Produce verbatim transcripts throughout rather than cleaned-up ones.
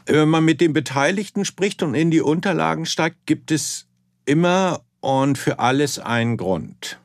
Wenn man mit den Beteiligten spricht und in die Unterlagen steigt, gibt es immer und für alles einen Grund.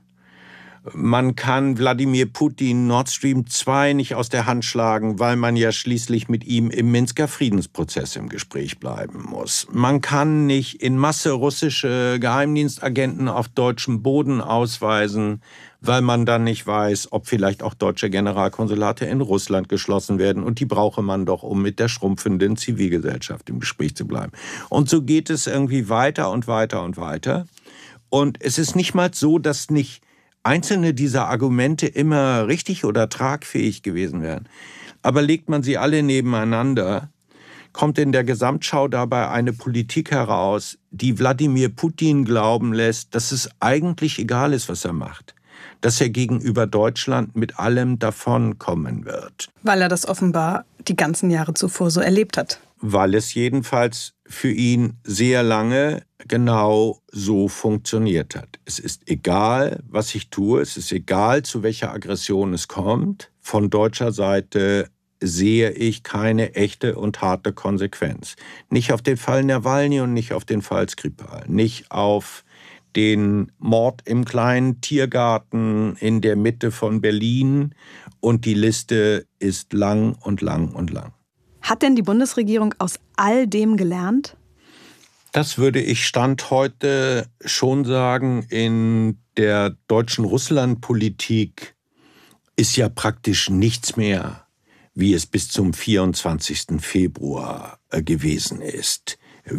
Man kann Wladimir Putin Nord Stream zwei nicht aus der Hand schlagen, weil man ja schließlich mit ihm im Minsker Friedensprozess im Gespräch bleiben muss. Man kann nicht in Masse russische Geheimdienstagenten auf deutschem Boden ausweisen, weil man dann nicht weiß, ob vielleicht auch deutsche Generalkonsulate in Russland geschlossen werden. Und die brauche man doch, um mit der schrumpfenden Zivilgesellschaft im Gespräch zu bleiben. Und so geht es irgendwie weiter und weiter und weiter. Und es ist nicht mal so, dass nicht einzelne dieser Argumente immer richtig oder tragfähig gewesen wären. Aber legt man sie alle nebeneinander, kommt in der Gesamtschau dabei eine Politik heraus, die Wladimir Putin glauben lässt, dass es eigentlich egal ist, was er macht. Dass er gegenüber Deutschland mit allem davonkommen wird. Weil er das offenbar die ganzen Jahre zuvor so erlebt hat. Weil es jedenfalls für ihn sehr lange genau so funktioniert hat. Es ist egal, was ich tue, es ist egal, zu welcher Aggression es kommt. Von deutscher Seite sehe ich keine echte und harte Konsequenz. Nicht auf den Fall Nawalny und nicht auf den Fall Skripal, nicht auf den Mord im kleinen Tiergarten in der Mitte von Berlin, und die Liste ist lang und lang und lang. Hat denn die Bundesregierung aus all dem gelernt? Das würde ich Stand heute schon sagen. In der deutschen Russlandpolitik ist ja praktisch nichts mehr, wie es bis zum vierundzwanzigsten Februar gewesen ist.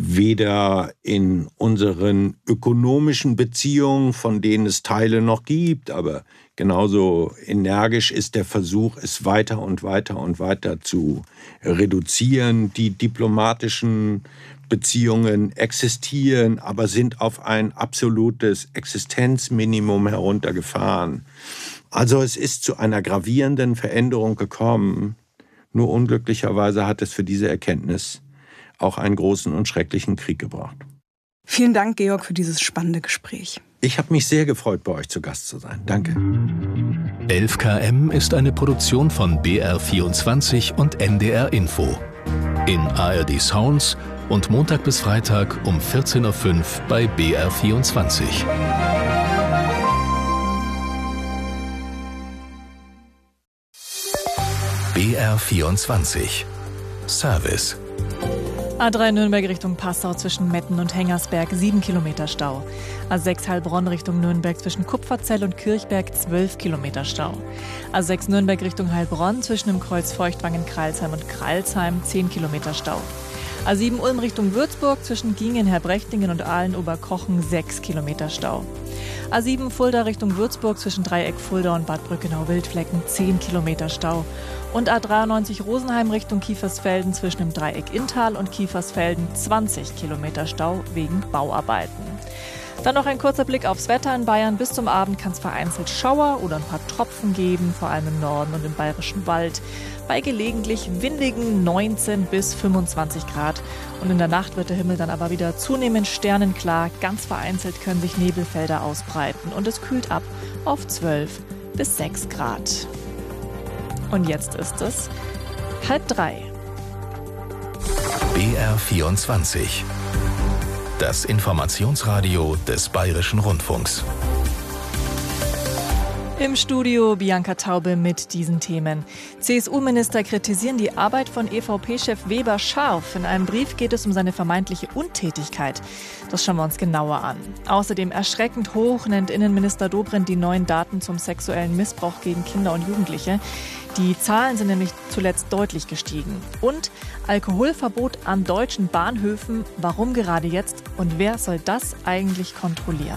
Weder in unseren ökonomischen Beziehungen, von denen es Teile noch gibt, aber genauso energisch ist der Versuch, es weiter und weiter und weiter zu reduzieren. Die diplomatischen Beziehungen existieren, aber sind auf ein absolutes Existenzminimum heruntergefahren. Also es ist zu einer gravierenden Veränderung gekommen. Nur unglücklicherweise hat es für diese Erkenntnis auch einen großen und schrecklichen Krieg gebraucht. Vielen Dank, Georg, für dieses spannende Gespräch. Ich habe mich sehr gefreut, bei euch zu Gast zu sein. Danke. elf Kilometer ist eine Produktion von B R vierundzwanzig und N D R Info. In A R D Sounds und Montag bis Freitag um vierzehn Uhr fünf bei B R vierundzwanzig. B R vierundzwanzig. Service. A drei Nürnberg Richtung Passau zwischen Metten und Hengersberg, sieben Kilometer Stau. A sechs Heilbronn Richtung Nürnberg zwischen Kupferzell und Kirchberg, zwölf Kilometer Stau. A sechs Nürnberg Richtung Heilbronn zwischen dem Kreuz Feuchtwangen, Kreilsheim und Kreilsheim, zehn Kilometer Stau. A sieben Ulm Richtung Würzburg zwischen Gingen, Herbrechtingen und Aalen-Oberkochen, sechs Kilometer Stau. A sieben Fulda Richtung Würzburg zwischen Dreieck Fulda und Bad Brückenau-Wildflecken, zehn Kilometer Stau. Und A dreiundneunzig Rosenheim Richtung Kiefersfelden zwischen dem Dreieck Inntal und Kiefersfelden, zwanzig Kilometer Stau wegen Bauarbeiten. Dann noch ein kurzer Blick aufs Wetter in Bayern. Bis zum Abend kann es vereinzelt Schauer oder ein paar Tropfen geben, vor allem im Norden und im Bayerischen Wald. Bei gelegentlich windigen neunzehn bis fünfundzwanzig Grad. Und in der Nacht wird der Himmel dann aber wieder zunehmend sternenklar. Ganz vereinzelt können sich Nebelfelder ausbreiten. Und es kühlt ab auf zwölf bis sechs Grad. Und jetzt ist es halb drei. B R vierundzwanzig. Das Informationsradio des Bayerischen Rundfunks. Im Studio Bianca Taube mit diesen Themen. C S U-Minister kritisieren die Arbeit von E V P-Chef Weber scharf. In einem Brief geht es um seine vermeintliche Untätigkeit. Das schauen wir uns genauer an. Außerdem erschreckend hoch nennt Innenminister Dobrindt die neuen Daten zum sexuellen Missbrauch gegen Kinder und Jugendliche. Die Zahlen sind nämlich zuletzt deutlich gestiegen. Und Alkoholverbot an deutschen Bahnhöfen. Warum gerade jetzt? Und wer soll das eigentlich kontrollieren?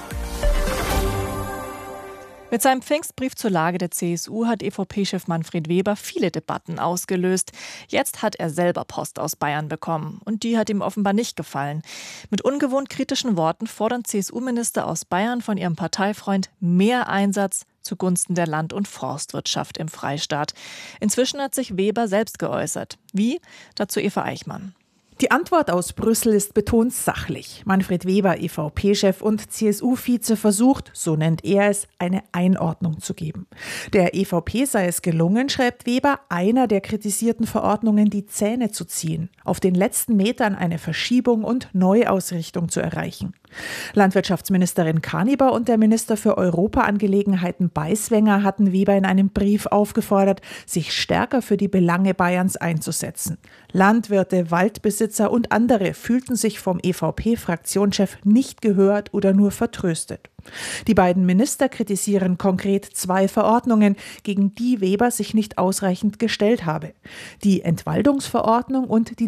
Mit seinem Pfingstbrief zur Lage der C S U hat E V P-Chef Manfred Weber viele Debatten ausgelöst. Jetzt hat er selber Post aus Bayern bekommen. Und die hat ihm offenbar nicht gefallen. Mit ungewohnt kritischen Worten fordern C S U-Minister aus Bayern von ihrem Parteifreund mehr Einsatz zugunsten der Land- und Forstwirtschaft im Freistaat. Inzwischen hat sich Weber selbst geäußert. Wie? Dazu Eva Eichmann. Die Antwort aus Brüssel ist betont sachlich. Manfred Weber, E V P-Chef und C S U-Vize, versucht, so nennt er es, eine Einordnung zu geben. Der E V P sei es gelungen, schreibt Weber, einer der kritisierten Verordnungen die Zähne zu ziehen, auf den letzten Metern eine Verschiebung und Neuausrichtung zu erreichen. Landwirtschaftsministerin Kaniber und der Minister für Europaangelegenheiten Beiswenger hatten Weber in einem Brief aufgefordert, sich stärker für die Belange Bayerns einzusetzen. Landwirte, Waldbesitzer und andere fühlten sich vom E V P-Fraktionschef nicht gehört oder nur vertröstet. Die beiden Minister kritisieren konkret zwei Verordnungen, gegen die Weber sich nicht ausreichend gestellt habe. Die Entwaldungsverordnung und die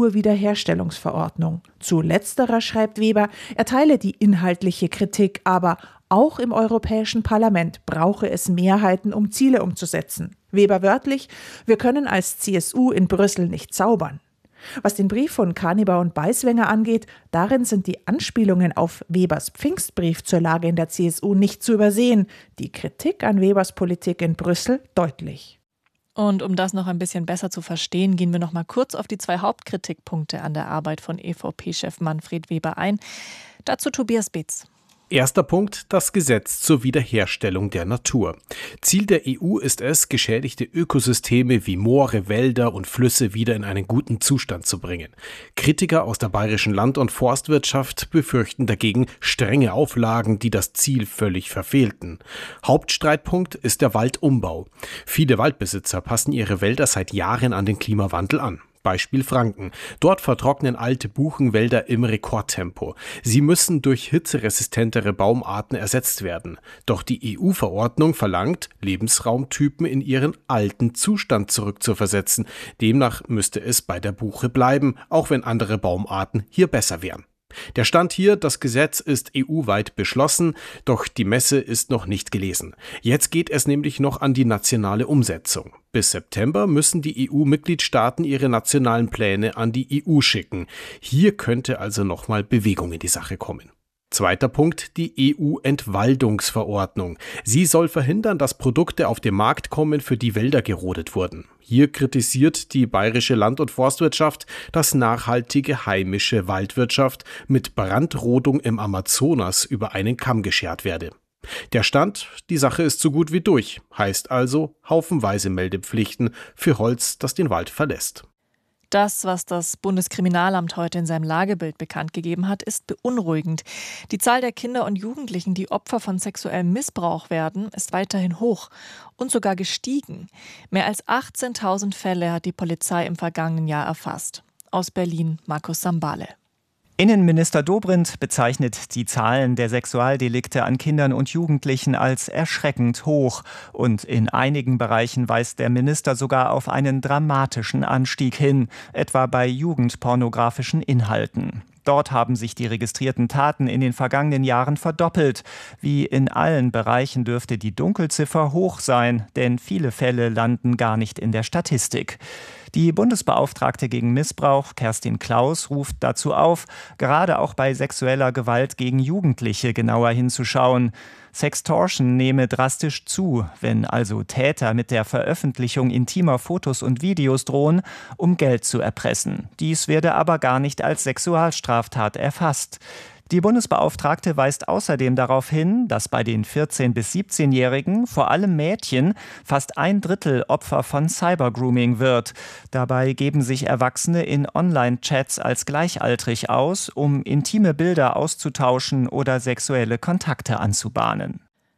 Naturwiederherstellungsverordnung. Zu letzterer schreibt Weber, er teile die inhaltliche Kritik, aber auch im Europäischen Parlament brauche es Mehrheiten, um Ziele umzusetzen. Weber wörtlich, wir können als C S U in Brüssel nicht zaubern. Was den Brief von Kaniber und Beiswenger angeht, darin sind die Anspielungen auf Webers Pfingstbrief zur Lage in der C S U nicht zu übersehen. Die Kritik an Webers Politik in Brüssel deutlich. Und um das noch ein bisschen besser zu verstehen, gehen wir noch mal kurz auf die zwei Hauptkritikpunkte an der Arbeit von E V P-Chef Manfred Weber ein. Dazu Tobias Beetz. Erster Punkt, das Gesetz zur Wiederherstellung der Natur. Ziel der E U ist es, geschädigte Ökosysteme wie Moore, Wälder und Flüsse wieder in einen guten Zustand zu bringen. Kritiker aus der bayerischen Land- und Forstwirtschaft befürchten dagegen strenge Auflagen, die das Ziel völlig verfehlten. Hauptstreitpunkt ist der Waldumbau. Viele Waldbesitzer passen ihre Wälder seit Jahren an den Klimawandel an. Beispiel Franken. Dort vertrocknen alte Buchenwälder im Rekordtempo. Sie müssen durch hitzeresistentere Baumarten ersetzt werden. Doch die E U-Verordnung verlangt, Lebensraumtypen in ihren alten Zustand zurückzuversetzen. Demnach müsste es bei der Buche bleiben, auch wenn andere Baumarten hier besser wären. Der Stand hier, das Gesetz ist E U-weit beschlossen, doch die Messe ist noch nicht gelesen. Jetzt geht es nämlich noch an die nationale Umsetzung. Bis September müssen die E U-Mitgliedstaaten ihre nationalen Pläne an die E U schicken. Hier könnte also nochmal Bewegung in die Sache kommen. Zweiter Punkt, die E U-Entwaldungsverordnung. Sie soll verhindern, dass Produkte auf den Markt kommen, für die Wälder gerodet wurden. Hier kritisiert die bayerische Land- und Forstwirtschaft, dass nachhaltige heimische Waldwirtschaft mit Brandrodung im Amazonas über einen Kamm geschert werde. Der Stand, die Sache ist so gut wie durch, heißt also haufenweise Meldepflichten für Holz, das den Wald verlässt. Das, was das Bundeskriminalamt heute in seinem Lagebild bekannt gegeben hat, ist beunruhigend. Die Zahl der Kinder und Jugendlichen, die Opfer von sexuellem Missbrauch werden, ist weiterhin hoch und sogar gestiegen. Mehr als achtzehntausend Fälle hat die Polizei im vergangenen Jahr erfasst. Aus Berlin, Markus Sambale. Innenminister Dobrindt bezeichnet die Zahlen der Sexualdelikte an Kindern und Jugendlichen als erschreckend hoch. Und in einigen Bereichen weist der Minister sogar auf einen dramatischen Anstieg hin, etwa bei jugendpornografischen Inhalten. Dort haben sich die registrierten Taten in den vergangenen Jahren verdoppelt. Wie in allen Bereichen dürfte die Dunkelziffer hoch sein, denn viele Fälle landen gar nicht in der Statistik. Die Bundesbeauftragte gegen Missbrauch, Kerstin Klaus, ruft dazu auf, gerade auch bei sexueller Gewalt gegen Jugendliche genauer hinzuschauen. Sextortion nehme drastisch zu, wenn also Täter mit der Veröffentlichung intimer Fotos und Videos drohen, um Geld zu erpressen. Dies werde aber gar nicht als Sexualstraftat erfasst. Die Bundesbeauftragte weist außerdem darauf hin, dass bei den vierzehn- bis siebzehnjährigen, vor allem Mädchen, fast ein Drittel Opfer von Cybergrooming wird. Dabei geben sich Erwachsene in Online-Chats als gleichaltrig aus, um intime Bilder auszutauschen oder sexuelle Kontakte anzubahnen.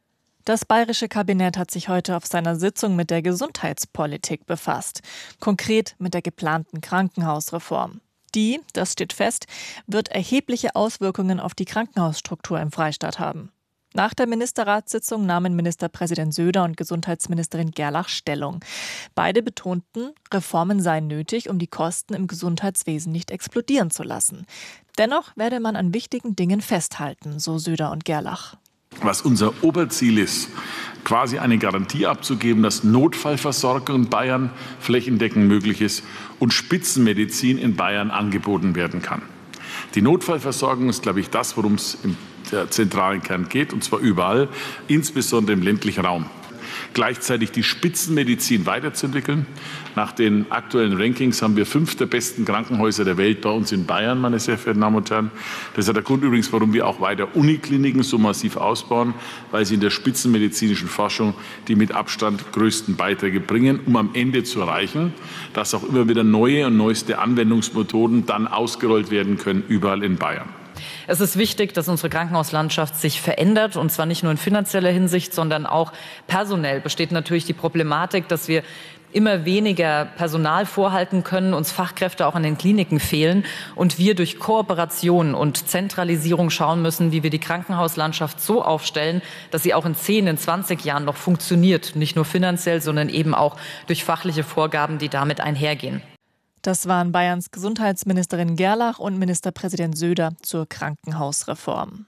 Das bayerische Kabinett hat sich heute auf seiner Sitzung mit der Gesundheitspolitik befasst, konkret mit der geplanten Krankenhausreform. Die, das steht fest, wird erhebliche Auswirkungen auf die Krankenhausstruktur im Freistaat haben. Nach der Ministerratssitzung nahmen Ministerpräsident Söder und Gesundheitsministerin Gerlach Stellung. Beide betonten, Reformen seien nötig, um die Kosten im Gesundheitswesen nicht explodieren zu lassen. Dennoch werde man an wichtigen Dingen festhalten, so Söder und Gerlach. Was unser Oberziel ist, quasi eine Garantie abzugeben, dass Notfallversorgung in Bayern flächendeckend möglich ist und Spitzenmedizin in Bayern angeboten werden kann. Die Notfallversorgung ist, glaube ich, das, worum es im zentralen Kern geht, und zwar überall, insbesondere im ländlichen Raum. gleichzeitig die Spitzenmedizin weiterzuentwickeln. Nach den aktuellen Rankings haben wir fünf der besten Krankenhäuser der Welt bei uns in Bayern, meine sehr verehrten Damen und Herren. Das ist der Grund übrigens, warum wir auch weiter Unikliniken so massiv ausbauen, weil sie in der spitzenmedizinischen Forschung die mit Abstand größten Beiträge bringen, um am Ende zu erreichen, dass auch immer wieder neue und neueste Anwendungsmethoden dann ausgerollt werden können, überall in Bayern. Es ist wichtig, dass unsere Krankenhauslandschaft sich verändert, und zwar nicht nur in finanzieller Hinsicht, sondern auch personell. Besteht natürlich die Problematik, dass wir immer weniger Personal vorhalten können, uns Fachkräfte auch an den Kliniken fehlen und wir durch Kooperation und Zentralisierung schauen müssen, wie wir die Krankenhauslandschaft so aufstellen, dass sie auch in zehn, in zwanzig Jahren noch funktioniert, nicht nur finanziell, sondern eben auch durch fachliche Vorgaben, die damit einhergehen. Das waren Bayerns Gesundheitsministerin Gerlach und Ministerpräsident Söder zur Krankenhausreform.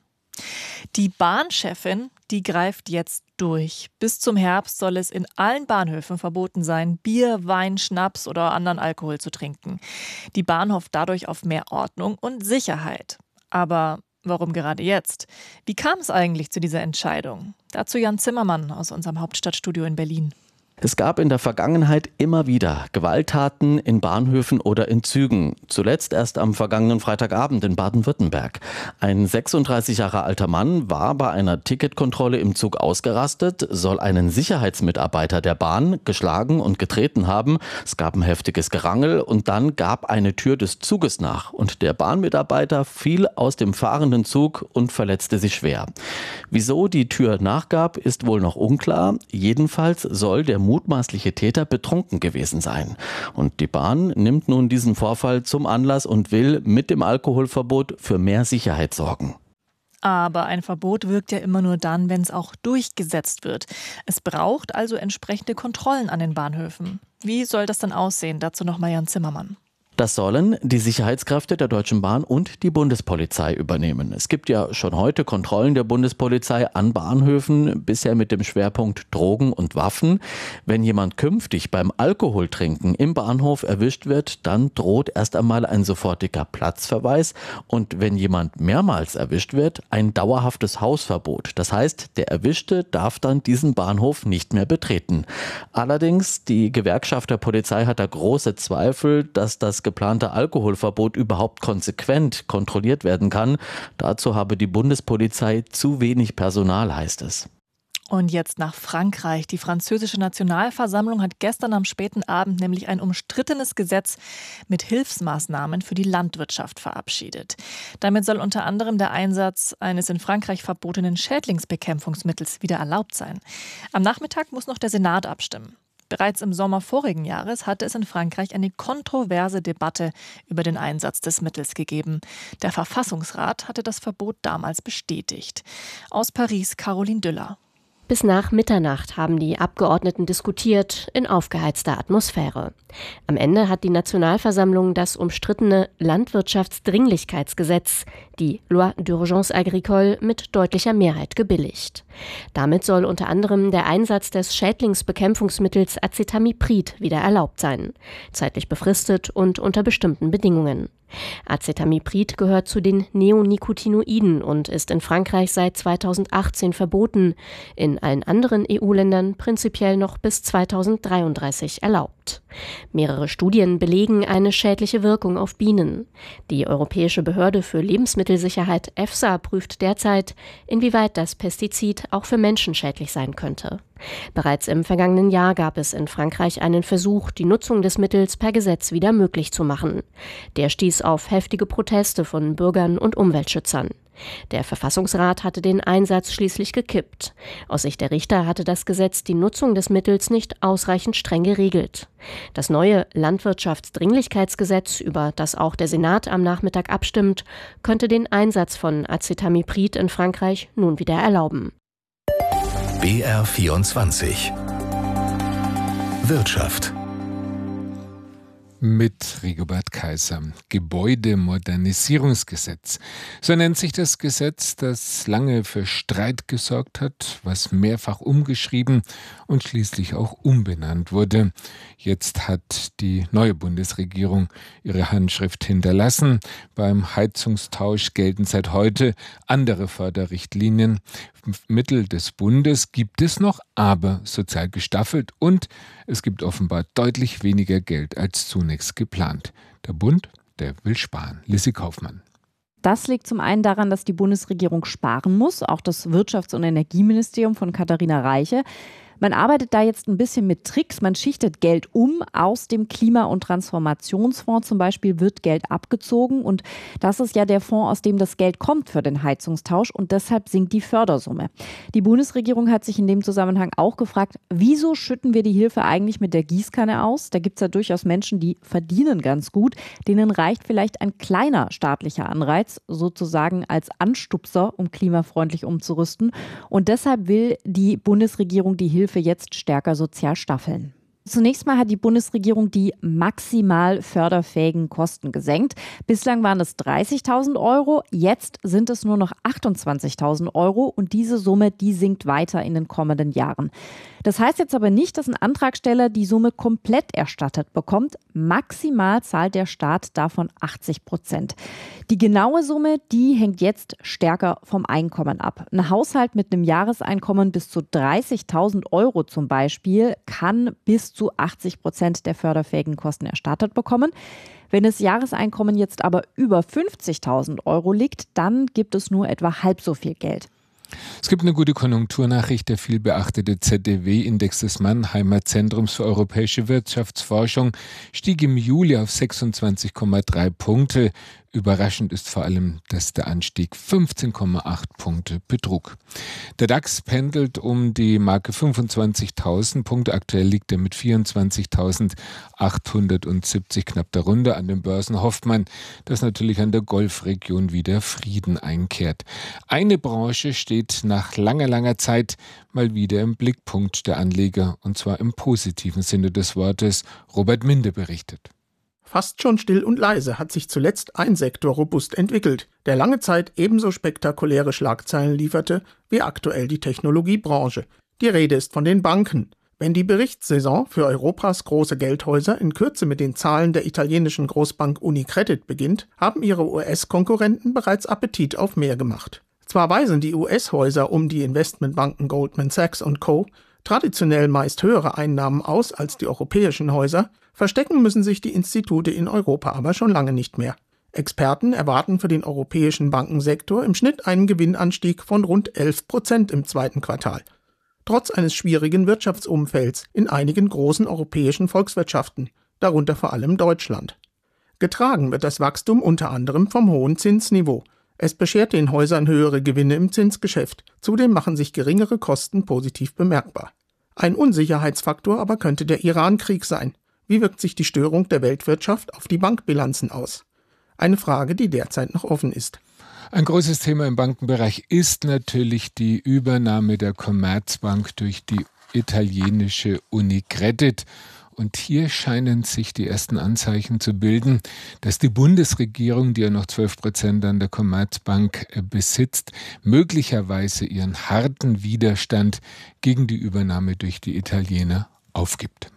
Die Bahnchefin, die greift jetzt durch. Bis zum Herbst soll es in allen Bahnhöfen verboten sein, Bier, Wein, Schnaps oder anderen Alkohol zu trinken. Die Bahn hofft dadurch auf mehr Ordnung und Sicherheit. Aber warum gerade jetzt? Wie kam es eigentlich zu dieser Entscheidung? Dazu Jan Zimmermann aus unserem Hauptstadtstudio in Berlin. Es gab in der Vergangenheit immer wieder Gewalttaten in Bahnhöfen oder in Zügen. Zuletzt erst am vergangenen Freitagabend in Baden-Württemberg. Ein sechsunddreißig Jahre alter Mann war bei einer Ticketkontrolle im Zug ausgerastet, soll einen Sicherheitsmitarbeiter der Bahn geschlagen und getreten haben. Es gab ein heftiges Gerangel und dann gab eine Tür des Zuges nach. Und der Bahnmitarbeiter fiel aus dem fahrenden Zug und verletzte sich schwer. Wieso die Tür nachgab, ist wohl noch unklar. Jedenfalls soll der mutmaßliche Täter betrunken gewesen sein. Und die Bahn nimmt nun diesen Vorfall zum Anlass und will mit dem Alkoholverbot für mehr Sicherheit sorgen. Aber ein Verbot wirkt ja immer nur dann, wenn es auch durchgesetzt wird. Es braucht also entsprechende Kontrollen an den Bahnhöfen. Wie soll das dann aussehen? Dazu nochmal Jan Zimmermann. Das sollen die Sicherheitskräfte der Deutschen Bahn und die Bundespolizei übernehmen. Es gibt ja schon heute Kontrollen der Bundespolizei an Bahnhöfen, bisher mit dem Schwerpunkt Drogen und Waffen. Wenn jemand künftig beim Alkoholtrinken im Bahnhof erwischt wird, dann droht erst einmal ein sofortiger Platzverweis und wenn jemand mehrmals erwischt wird, ein dauerhaftes Hausverbot. Das heißt, der Erwischte darf dann diesen Bahnhof nicht mehr betreten. Allerdings, die Gewerkschaft der Polizei hat da große Zweifel, dass das geplante Alkoholverbot überhaupt konsequent kontrolliert werden kann. Dazu habe die Bundespolizei zu wenig Personal, heißt es. Und jetzt nach Frankreich. Die französische Nationalversammlung hat gestern am späten Abend nämlich ein umstrittenes Gesetz mit Hilfsmaßnahmen für die Landwirtschaft verabschiedet. Damit soll unter anderem der Einsatz eines in Frankreich verbotenen Schädlingsbekämpfungsmittels wieder erlaubt sein. Am Nachmittag muss noch der Senat abstimmen. Bereits im Sommer vorigen Jahres hatte es in Frankreich eine kontroverse Debatte über den Einsatz des Mittels gegeben. Der Verfassungsrat hatte das Verbot damals bestätigt. Aus Paris Caroline Düller. Bis nach Mitternacht haben die Abgeordneten diskutiert, in aufgeheizter Atmosphäre. Am Ende hat die Nationalversammlung das umstrittene Landwirtschaftsdringlichkeitsgesetz, die Loi d'urgence agricole, mit deutlicher Mehrheit gebilligt. Damit soll unter anderem der Einsatz des Schädlingsbekämpfungsmittels Acetamiprid wieder erlaubt sein, zeitlich befristet und unter bestimmten Bedingungen. Acetamiprid gehört zu den Neonicotinoiden und ist in Frankreich seit zweitausendachtzehn verboten, in allen anderen E U-Ländern prinzipiell noch bis zweitausenddreiunddreißig erlaubt. Mehrere Studien belegen eine schädliche Wirkung auf Bienen. Die Europäische Behörde für Lebensmittelsicherheit EFSA prüft derzeit, inwieweit das Pestizid auch für Menschen schädlich sein könnte. Bereits im vergangenen Jahr gab es in Frankreich einen Versuch, die Nutzung des Mittels per Gesetz wieder möglich zu machen. Der stieß auf heftige Proteste von Bürgern und Umweltschützern. Der Verfassungsrat hatte den Einsatz schließlich gekippt. Aus Sicht der Richter hatte das Gesetz die Nutzung des Mittels nicht ausreichend streng geregelt. Das neue Landwirtschaftsdringlichkeitsgesetz, über das auch der Senat am Nachmittag abstimmt, könnte den Einsatz von Acetamiprid in Frankreich nun wieder erlauben. B R vierundzwanzig Wirtschaft. Mit Rigobert Kaiser. Gebäudemodernisierungsgesetz. So nennt sich das Gesetz, das lange für Streit gesorgt hat, was mehrfach umgeschrieben und schließlich auch umbenannt wurde. Jetzt hat die neue Bundesregierung ihre Handschrift hinterlassen. Beim Heizungstausch gelten seit heute andere Förderrichtlinien. Mittel des Bundes gibt es noch, aber sozial gestaffelt, und es gibt offenbar deutlich weniger Geld als zunächst geplant. Der Bund, der will sparen. Lissi Kaufmann. Das liegt zum einen daran, dass die Bundesregierung sparen muss, auch das Wirtschafts- und Energieministerium von Katharina Reiche. Man arbeitet da jetzt ein bisschen mit Tricks. Man schichtet Geld um. Aus dem Klima- und Transformationsfonds zum Beispiel wird Geld abgezogen. Und das ist ja der Fonds, aus dem das Geld kommt für den Heizungstausch. Und deshalb sinkt die Fördersumme. Die Bundesregierung hat sich in dem Zusammenhang auch gefragt, wieso schütten wir die Hilfe eigentlich mit der Gießkanne aus? Da gibt es ja durchaus Menschen, die verdienen ganz gut. Denen reicht vielleicht ein kleiner staatlicher Anreiz, sozusagen als Anstupser, um klimafreundlich umzurüsten. Und deshalb will die Bundesregierung die Hilfe jetzt stärker sozial staffeln. Zunächst mal hat die Bundesregierung die maximal förderfähigen Kosten gesenkt. Bislang waren es dreißigtausend Euro, jetzt sind es nur noch achtundzwanzigtausend Euro und diese Summe, die sinkt weiter in den kommenden Jahren. Das heißt jetzt aber nicht, dass ein Antragsteller die Summe komplett erstattet bekommt. Maximal zahlt der Staat davon achtzig Prozent. Die genaue Summe, die hängt jetzt stärker vom Einkommen ab. Ein Haushalt mit einem Jahreseinkommen bis zu dreißigtausend Euro zum Beispiel kann bis zu achtzig Prozent der förderfähigen Kosten erstattet bekommen. Wenn das Jahreseinkommen jetzt aber über fünfzigtausend Euro liegt, dann gibt es nur etwa halb so viel Geld. Es gibt eine gute Konjunkturnachricht. Der vielbeachtete Z D W-Index des Mannheimer Zentrums für europäische Wirtschaftsforschung stieg im Juli auf sechsundzwanzig Komma drei Punkte. Überraschend ist vor allem, dass der Anstieg fünfzehn Komma acht Punkte betrug. Der DAX pendelt um die Marke fünfundzwanzigtausend Punkte. Aktuell liegt er mit vierundzwanzigtausendachthundertsiebzig knapp darunter. An den Börsen hofft man, dass natürlich an der Golfregion wieder Frieden einkehrt. Eine Branche steht nach langer, langer Zeit mal wieder im Blickpunkt der Anleger, und zwar im positiven Sinne des Wortes. Robert Minde berichtet. Fast schon still und leise hat sich zuletzt ein Sektor robust entwickelt, der lange Zeit ebenso spektakuläre Schlagzeilen lieferte wie aktuell die Technologiebranche. Die Rede ist von den Banken. Wenn die Berichtssaison für Europas große Geldhäuser in Kürze mit den Zahlen der italienischen Großbank Unicredit beginnt, haben ihre U S-Konkurrenten bereits Appetit auf mehr gemacht. Zwar weisen die U S-Häuser um die Investmentbanken Goldman Sachs und Co. traditionell meist höhere Einnahmen aus als die europäischen Häuser, verstecken müssen sich die Institute in Europa aber schon lange nicht mehr. Experten erwarten für den europäischen Bankensektor im Schnitt einen Gewinnanstieg von rund elf Prozent im zweiten Quartal. Trotz eines schwierigen Wirtschaftsumfelds in einigen großen europäischen Volkswirtschaften, darunter vor allem Deutschland. Getragen wird das Wachstum unter anderem vom hohen Zinsniveau. Es beschert den Häusern höhere Gewinne im Zinsgeschäft. Zudem machen sich geringere Kosten positiv bemerkbar. Ein Unsicherheitsfaktor aber könnte der Iran-Krieg sein. Wie wirkt sich die Störung der Weltwirtschaft auf die Bankbilanzen aus? Eine Frage, die derzeit noch offen ist. Ein großes Thema im Bankenbereich ist natürlich die Übernahme der Commerzbank durch die italienische Unicredit. Und hier scheinen sich die ersten Anzeichen zu bilden, dass die Bundesregierung, die ja noch zwölf Prozent an der Commerzbank besitzt, möglicherweise ihren harten Widerstand gegen die Übernahme durch die Italiener aufgibt.